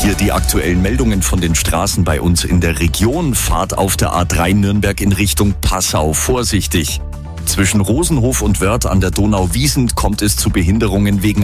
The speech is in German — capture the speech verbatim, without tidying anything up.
Hier die aktuellen Meldungen von den Straßen bei uns in der Region. Fahrt auf der A drei Nürnberg in Richtung Passau vorsichtig. Zwischen Rosenhof und Wörth an der Donau-Wiesent kommt es zu Behinderungen wegen